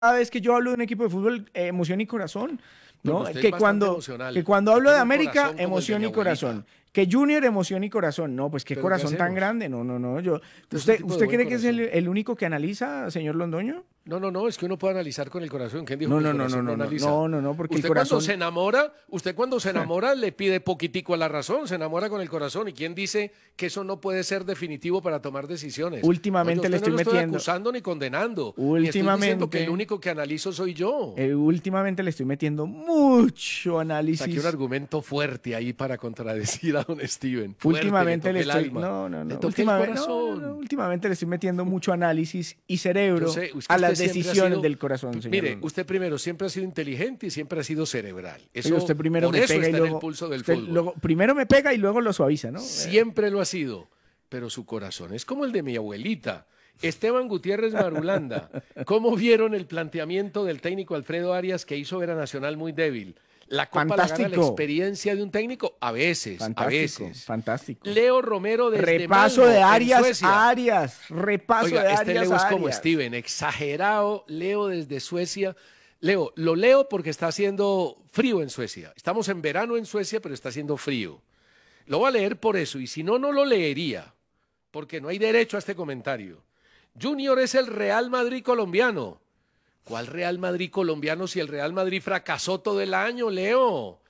cada vez que yo hablo de un equipo de fútbol, emoción y corazón, ¿no? Usted es Que bastante cuando, emocional. que cuando hablo de Tiene un América, corazón como el de emoción mi y abuelita. corazón. Que Junior, emoción y corazón. No, pues qué ¿Pero qué corazón tan hacemos? grande. No, no, no. Usted es un ¿Usted, tipo de usted buen cree que es el, corazón. el único que analiza, señor Londoño? No, es que uno puede analizar con el corazón. ¿Quién dijo No, que el no, no, no, corazón no no, no, analiza? no, porque el Usted corazón. cuando se enamora le pide poquitico a la razón, se enamora con el corazón. ¿Y quién dice que eso no puede ser definitivo para tomar decisiones? Últimamente Oye, le usted no estoy lo estoy metiendo. acusando ni condenando. Ni estoy diciendo que el Últimamente. único que analizo soy yo. Últimamente le estoy metiendo mucho Saqué un análisis. argumento fuerte ahí para contradecir a don Steven. Fuerte, Últimamente le le toqué el estoy. alma. No, no, Le no. toqué el Últimamente, corazón. últimamente le estoy metiendo mucho análisis y cerebro Yo sé, es que a usted las siempre ha decisiones sido- del corazón, señor Mire, Londoño. usted primero siempre ha sido inteligente y siempre ha sido cerebral. Oiga, Eso, usted primero por me eso pega y está en el luego. pulso del Usted fútbol. luego, primero me pega y luego lo suaviza, ¿no? Siempre lo ha sido. Pero su corazón es como el de mi abuelita. Esteban Gutiérrez Marulanda, ¿cómo vieron el planteamiento del técnico Alfredo Arias que hizo ver a Nacional muy débil? ¿La Copa la gana la Fantástico. experiencia de un técnico? A veces, Fantástico, a veces. fantástico. Leo Romero desde Repaso Malmö, de en Arias Suecia. a Arias. Repaso Oiga, de este Arias Leo es a como Arias. Steven, exagerado. Leo desde Suecia. Leo, lo leo porque está haciendo frío en Suecia. Estamos en verano en Suecia, pero está haciendo frío. Lo voy a leer por eso, y si no, no lo leería, porque no hay derecho a este comentario. Junior es el Real Madrid colombiano. ¿Cuál Real Madrid colombiano si el Real Madrid fracasó todo el año, Leo?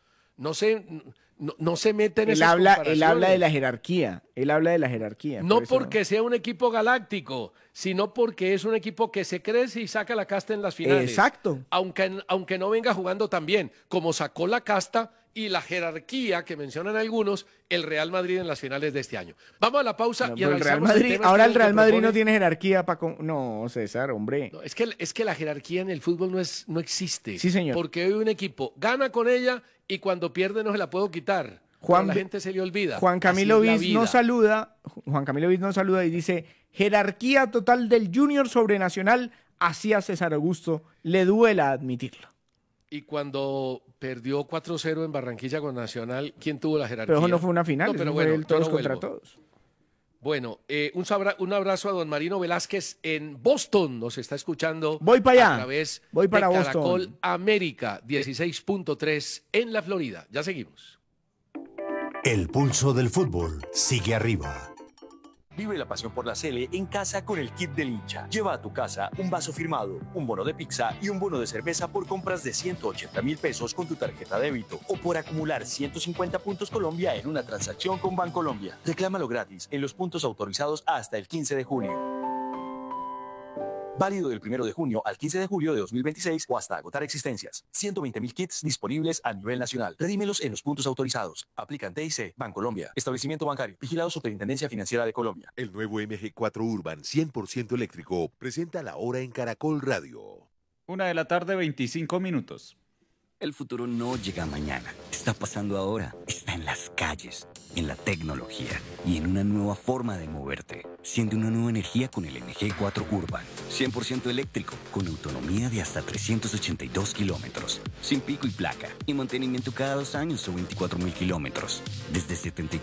No se mete en Él esas habla de comparaciones. la jerarquía. Él habla de la jerarquía. No por eso porque sea un equipo galáctico, sino porque es un equipo que se crece y saca la casta en las finales. Exacto. Aunque no venga jugando tan bien, como sacó la casta y la jerarquía que mencionan algunos, el Real Madrid en las finales de este año. Vamos a la pausa No, y pero el Real analizamos Madrid, tema ahora que el Real Madrid no propone. tiene jerarquía para. No, César, hombre. No, es que la jerarquía en el fútbol no existe. Sí, señor. Porque hoy un equipo gana con ella y cuando pierde no se la puedo quitar. Pero a la gente se le olvida. Juan Camilo Así es la Viz nos vida. saluda. Juan Camilo Viz nos saluda y dice: jerarquía total del Junior sobre Nacional. Así a César Augusto le duela admitirlo. Y cuando perdió 4-0 en Barranquilla con Nacional, ¿quién tuvo la jerarquía? Pero eso no fue una final, No, eso pero fue bueno, el yo todos no contra vuelvo. todos. Bueno, un abrazo a don Marino Velázquez en Boston. Nos está escuchando Voy para allá. a través Voy para de Boston. Caracol América 16.3 en la Florida. Ya seguimos. El pulso del fútbol sigue arriba. Vive la pasión por la Sele en casa con el kit del hincha. Lleva a tu casa un vaso firmado, un bono de pizza y un bono de cerveza por compras de 180.000 pesos con tu tarjeta débito o por acumular 150 puntos Colombia en una transacción con Bancolombia. Reclámalo gratis en los puntos autorizados hasta el 15 de junio. Válido del 1 de junio al 15 de julio de 2026 o hasta agotar existencias. 120.000 kits disponibles a nivel nacional. Redímelos en los puntos autorizados. Aplican TIC, Bancolombia. Establecimiento bancario. Vigilado Superintendencia Financiera de Colombia. El nuevo MG4 Urban 100% eléctrico presenta la hora en Caracol Radio. 1:25 p.m. El futuro no llega mañana, está pasando ahora, está en las calles, en la tecnología y en una nueva forma de moverte. Siente una nueva energía con el MG4 Urban, 100% eléctrico, con autonomía de hasta 382 kilómetros, sin pico y placa, y mantenimiento cada 2 años o 24.000 kilómetros, desde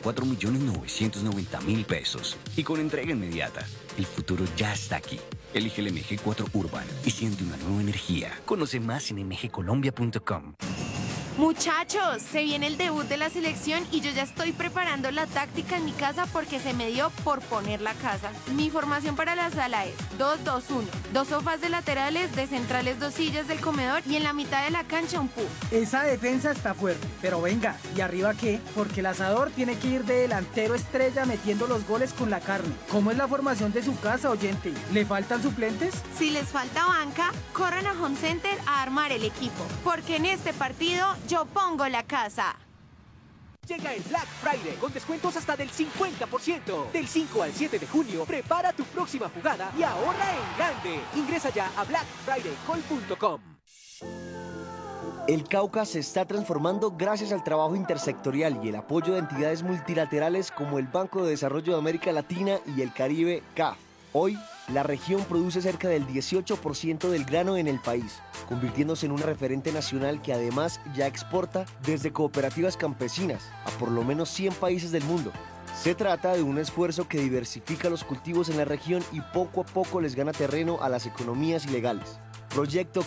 74.990.000 pesos, y con entrega inmediata. El futuro ya está aquí. Elige el MG4 Urban y siente una nueva energía. Conoce más en mgcolombia.com. Muchachos, se viene el debut de la selección y yo ya estoy preparando la táctica en mi casa porque se me dio por poner la casa. Mi formación para la sala es 2-2-1, 2 sofás de laterales, de centrales 2 sillas del comedor y en la mitad de la cancha un puff. Esa defensa está fuerte, pero venga, ¿y arriba qué? Porque el asador tiene que ir de delantero estrella metiendo los goles con la carne. ¿Cómo es la formación de su casa, oyente? ¿Le faltan suplentes? Si les falta banca, corran a Home Center a armar el equipo, porque en este partido yo pongo la casa. Llega el Black Friday con descuentos hasta del 50%. Del 5 al 7 de junio, prepara tu próxima jugada y ahorra en grande. Ingresa ya a blackfridaycall.com. El Cauca se está transformando gracias al trabajo intersectorial y el apoyo de entidades multilaterales como el Banco de Desarrollo de América Latina y el Caribe, CAF. Hoy, la región produce cerca del 18% del grano en el país, convirtiéndose en un referente nacional que además ya exporta desde cooperativas campesinas a por lo menos 100 países del mundo. Se trata de un esfuerzo que diversifica los cultivos en la región y poco a poco les gana terreno a las economías ilegales. proyecto